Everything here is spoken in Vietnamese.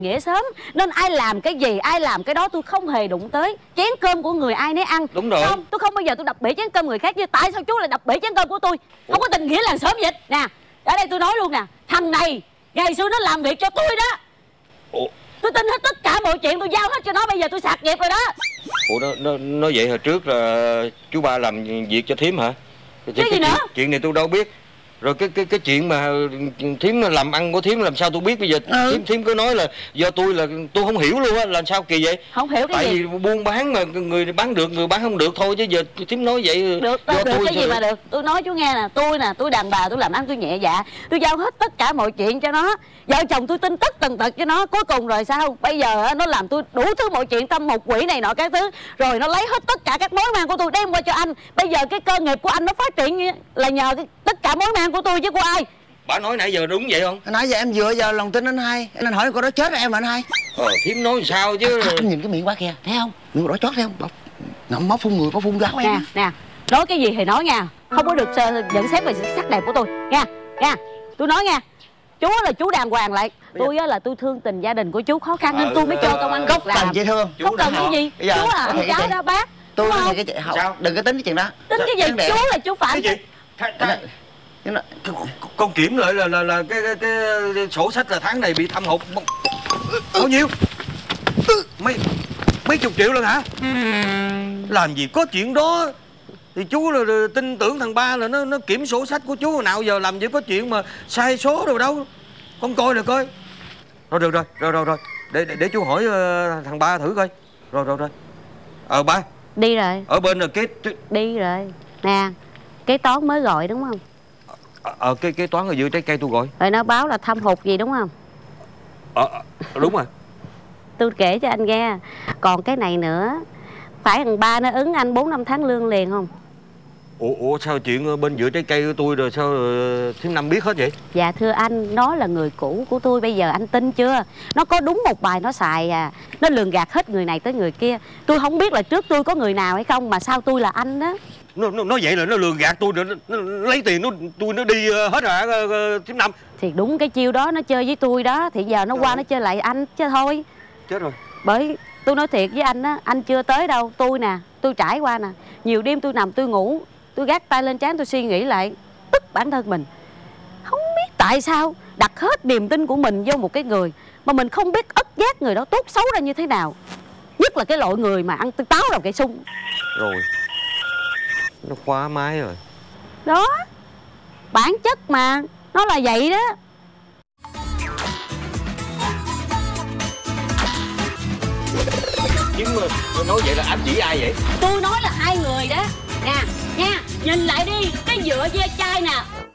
nghĩa sớm nên ai làm cái gì ai làm cái đó tôi không hề đụng tới. Chén cơm của người ai nấy ăn. Đúng rồi. Không, tôi không bao giờ tôi đập bể chén cơm người khác. Chứ tại sao chú lại đập bể chén cơm của tôi? Không có tình nghĩa làng xóm vậy. Nè, ở đây tôi nói luôn nè, thằng này ngày xưa nó làm việc cho tôi đó. Ủa? Tôi tin hết tất cả mọi chuyện, tôi giao hết cho nó, bây giờ tôi sạc nghiệp rồi đó. Ủa nó vậy hồi trước là chú ba làm việc cho thím hả? Cái gì nữa? Chuyện này tôi đâu biết. Rồi cái chuyện mà thím làm ăn của thím làm sao tôi biết bây giờ? Thím cứ nói là do tôi, là tôi không hiểu luôn á, làm sao kỳ vậy? Không hiểu cái tại gì? Tại vì buôn bán mà người bán được người bán không được thôi, chứ giờ thím nói vậy được do được tôi cái gì mà được. Tôi nói chú nghe nè, tôi đàn bà, tôi làm ăn tôi nhẹ dạ, tôi giao hết tất cả mọi chuyện cho nó. Vợ chồng tôi tin tất tần tật cho nó. Cuối cùng rồi sao? Bây giờ nó làm tôi đủ thứ mọi chuyện, tâm một quỷ này nọ các thứ. Rồi nó lấy hết tất cả các mối mang của tôi đem qua cho anh. Bây giờ cái cơ nghiệp của anh nó phát triển là nhờ tất cả mối mang của tôi chứ của ai. Bà nói nãy giờ đúng vậy không? Nãy giờ em dựa vào lòng tin anh hai. Anh hỏi cô đó chết rồi em mà anh hai. Thím nói sao chứ. Anh nhìn cái miệng bà kìa, thấy không? Miệng bà đó chót thấy không? Ngậm máu phun người, máu phun gáo em. Nè, nói cái gì thì nói nha. Không có được nhận xét về sắc đẹp của tôi nha. Tôi nói nha, chú là chú đàng hoàng lại. Tôi là tôi thương tình gia đình của chú khó khăn nên tôi mới cho công ăn việc làm. Cần chị thương. Không cần cái gì. Chú là ông cháu ra bác. Tôi nói cái chuyện sao? Đừng có tính cái chuyện đó. Tính cái gì? Chú là chú phạm. Cái gì? Con kiểm lại là cái sổ sách là tháng này bị thâm hụt bao nhiêu? Mấy chục triệu lần hả? Làm gì có chuyện đó. Thì chú là tin tưởng thằng ba là nó kiểm sổ sách của chú, nào giờ làm gì có chuyện mà sai số đâu đâu. Con coi là coi. Rồi được rồi. Để chú hỏi thằng ba thử coi. Rồi. Ba. Đi rồi. Ở bên là cái đi rồi. Nè, kế toán mới gọi đúng không? Cái toán ở dưới trái cây tôi gọi. Rồi nó báo là thâm hụt gì đúng không? Đúng rồi. Tôi kể cho anh nghe. Còn cái này nữa, phải thằng ba nó ứng anh 4-5 tháng lương liền không? Ủa sao chuyện bên giữa trái cây của tôi rồi sao thím Năm biết hết vậy? Dạ thưa anh, nó là người cũ của tôi, bây giờ anh tin chưa? Nó có đúng một bài nó xài à. Nó lường gạt hết người này tới người kia. Tôi không biết là trước tôi có người nào hay không, mà sao tôi là anh đó. Nó vậy là nó lường gạt tôi rồi, nó lấy tiền nó đi hết hả thím Năm? Thì đúng cái chiêu đó nó chơi với tôi đó. Thì giờ nó qua nó chơi lại anh chứ thôi. Chết rồi. Bởi tôi nói thiệt với anh á, anh chưa tới đâu. Tôi nè, tôi trải qua nè. Nhiều đêm tôi nằm tôi ngủ, tôi gác tay lên trán tôi suy nghĩ lại, tức bản thân mình. Không biết tại sao đặt hết niềm tin của mình vô một cái người mà mình không biết ất giác người đó tốt xấu ra như thế nào. Nhất là cái loại người mà ăn táo đầu cây sung. Rồi, nó khóa máy rồi. Đó, bản chất mà, nó là vậy đó. Chứ mà tôi nói vậy là ám chỉ ai vậy? Tôi nói là hai người đó. Nè, nha, nhìn lại đi, cái dựa ve chai nè,